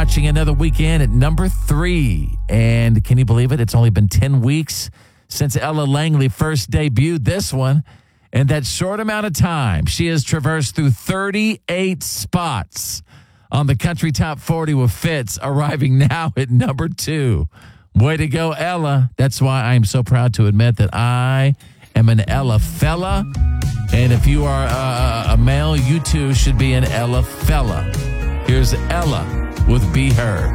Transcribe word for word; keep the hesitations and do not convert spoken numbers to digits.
notching another weekend at number three. And can you believe it? It's only been ten weeks since Ella Langley first debuted this one. In that short amount of time, she has traversed through thirty-eight spots on the Country Top forty with Fitz, arriving now at number two. Way to go, Ella. That's why I'm so proud to admit that I am an Ella fella. And if you are a, a male, you too should be an Ella fella. Here's Ella with Be Heard.